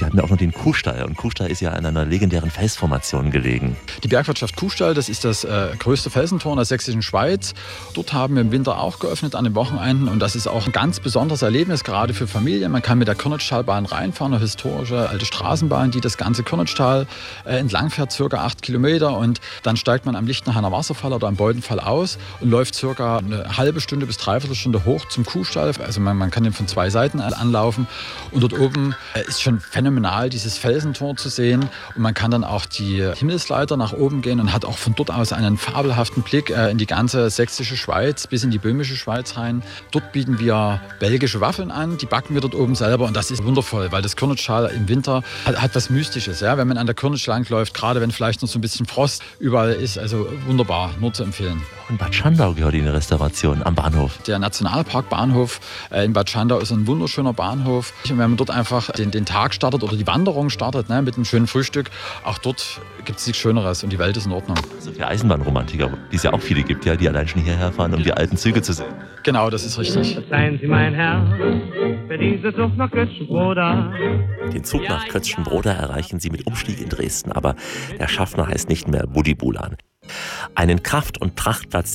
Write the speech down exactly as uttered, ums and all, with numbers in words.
Sie hatten ja auch noch den Kuhstall. Und Kuhstall ist ja an einer legendären Felsformation gelegen. Die Bergwirtschaft Kuhstall, das ist das äh, größte Felsentor in der sächsischen Schweiz. Dort haben wir im Winter auch geöffnet an den Wochenenden. Und das ist auch ein ganz besonderes Erlebnis, gerade für Familien. Man kann mit der Körnitschtalbahn reinfahren, eine historische alte Straßenbahn, die das ganze Körnitschtal äh, entlang fährt, circa acht Kilometer. Und dann steigt man am Lichtenhainer Wasserfall oder am Beutenfall aus und läuft circa eine halbe Stunde bis dreiviertel Stunde hoch zum Kuhstall. Also man, man kann den von zwei Seiten anlaufen. Und dort oben äh, ist schon phänomenal, dieses Felsentor zu sehen. Und man kann dann auch die Himmelsleiter nach oben gehen und hat auch von dort aus einen fabelhaften Blick äh, in die ganze sächsische Schweiz bis in die böhmische Schweiz rein. Dort bieten wir belgische Waffeln an, die backen wir dort oben selber und das ist wundervoll, weil das Körnitschtal im Winter hat, hat was Mystisches. Ja? Wenn man an der Körnitsch langläuft, gerade wenn vielleicht noch so ein bisschen Frost überall ist, also wunderbar, nur zu empfehlen. In Bad Schandau gehört die Restauration am Bahnhof. Der Nationalpark Bahnhof äh, in Bad Schandau ist ein wunderschöner Bahnhof. Und wenn man dort einfach den, den Tag startet oder die Wanderung startet, ne, mit einem schönen Frühstück, auch dort gibt es nichts Schöneres und die Welt ist in Ordnung. Also für Eisenbahnromantiker, die es ja auch viele gibt, ja, die allein schon hierher fahren, um die alten Züge zu sehen. Genau, das ist richtig. Seien Sie mein Herr, für diese Zug nach Kötzschenbroda. Den Zug nach Kötzschenbroda erreichen Sie mit Umstieg in Dresden, aber der Schaffner heißt nicht mehr Budi Bulan. Einen Kraft- und Prachtplatz